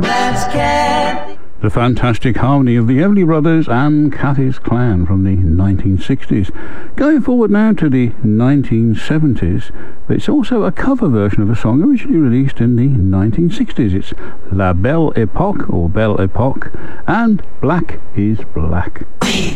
The fantastic harmony of the Everly Brothers and Cathy's Clan from the 1960s. Going forward now to the 1970s, but it's also a cover version of a song originally released in the 1960s. It's La Belle Époque, or Belle Époque, and Black is Black.